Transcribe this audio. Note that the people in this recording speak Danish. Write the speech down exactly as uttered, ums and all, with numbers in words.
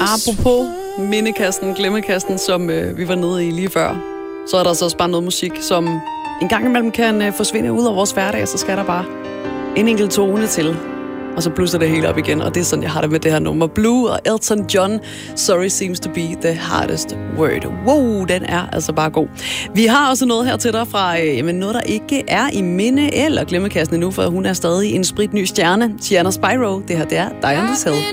Apropos mindekassen, glemmekassen, som øh, vi var nede i lige før, så er der så også bare noget musik, som en gang imellem kan øh, forsvinde ud af vores hverdag, så skal der bare en enkelt tone til, og så blusser det hele op igen, og det er sådan, jeg har det med det her nummer. Blue og Elton John, Sorry Seems to Be the Hardest Word. Wow, den er altså bare god. Vi har også noget her til dig fra øh, jamen noget, der ikke er i minde eller glemmekassen endnu, for hun er stadig en spritny stjerne. Gianna Spyro, det her det er Die on This Hill.